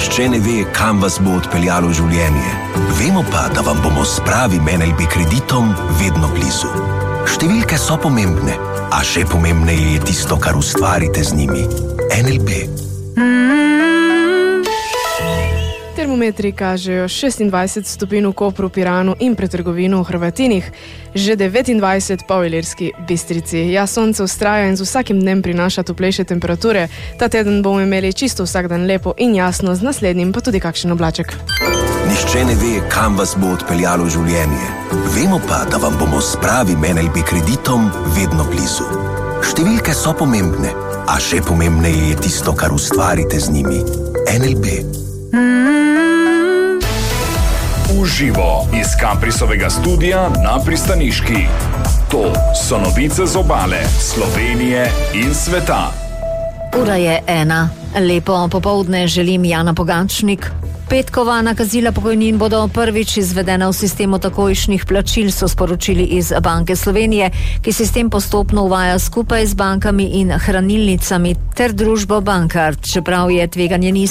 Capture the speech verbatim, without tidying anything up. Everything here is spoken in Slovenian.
Nihče ne ve, kam vas bo odpeljalo življenje. Vemo pa, da vam bomo s pravim N L B kreditom vedno blizu. Številke so pomembne, a še pomembneje je tisto, kar ustvarite z njimi. N L B. Termometri kažejo šestindvajset stopinj v Kopru, Piranu in Pretrgovinu v Hrvatinih, že devetindvajset pa v Ilirski Bistrici. Ja, sonce vztraja in z vsakim dnem prinaša toplejše temperature. Ta teden bomo imeli čisto vsak dan lepo in jasno, z naslednjim pa tudi kakšen oblaček. Nihče ne ve, kam vas bo odpeljalo življenje. Vemo pa, da vam bomo s pravim N L B kreditom vedno blizu. Številke so pomembne, a še pomembneje je tisto, kar ustvarite z njimi. N L B. Uživo iz Kaprisovega studia na Pristaniški. To so novice z obale, Slovenije in sveta. Ura je ena. Lepo popoldne želim Jana Pogačnik. Petkova nakazila pokojnin bodo prvič izvedena v sistemu takojšnjih plačil, so sporočili iz Banke Slovenije, ki sistem postopno uvaja skupaj z bankami in hranilnicami ter družbo Bankart, čeprav je tveganje nizko.